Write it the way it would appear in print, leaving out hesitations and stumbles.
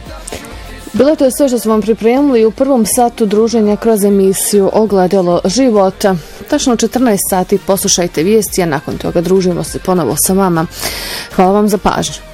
Bilo to je sve što smo vam pripremili u prvom satu druženja kroz emisiju Ogledalo života. Tačno 14 sati poslušajte vijesti, a nakon toga družimo se ponovo sa vama. Hvala vam za pažnju.